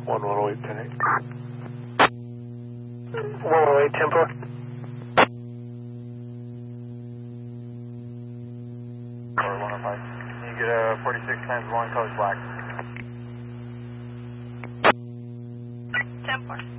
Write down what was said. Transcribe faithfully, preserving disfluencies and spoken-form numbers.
one one oh eight, ten eight. one oh eight, ten four. Or one oh five. Can you get a forty-six times one, colors black? ten four.